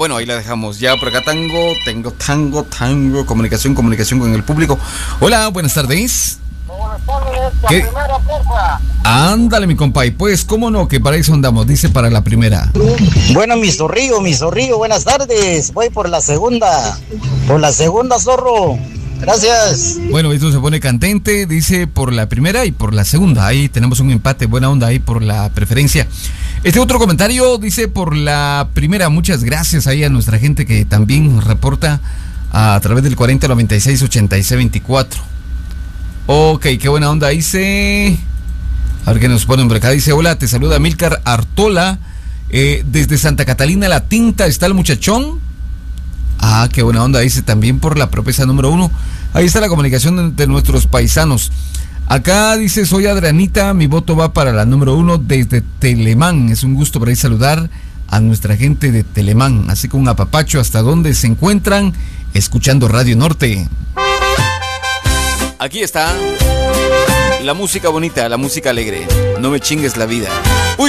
Bueno, ahí la dejamos. Ya por acá tango, comunicación con el público. Hola, buenas tardes. Buenas tardes, la ¿Qué? primera, porfa. Ándale, mi compa, y pues, ¿cómo no? Que para eso andamos, dice para la primera. Bueno, mi zorrillo, buenas tardes. Voy por la segunda, zorro. Gracias. Bueno, esto se pone candente, dice por la primera y por la segunda. Ahí tenemos un empate, buena onda ahí por la preferencia. Este otro comentario dice por la primera. Muchas gracias ahí a nuestra gente que también reporta a través del 4096-8624. Ok, qué buena onda, dice. A ver qué nos ponen por acá. Dice, hola, te saluda Milcar Artola. Desde Santa Catalina La Tinta está el muchachón. Ah, qué buena onda, dice también por la propuesta número 1. Ahí está la comunicación de nuestros paisanos. Acá dice, soy Adrianita, mi voto va para la número 1 desde Telemán. Es un gusto por ahí saludar a nuestra gente de Telemán, así como un apapacho hasta donde se encuentran escuchando Radio Norte. Aquí está la música bonita, la música alegre. No me chingues la vida.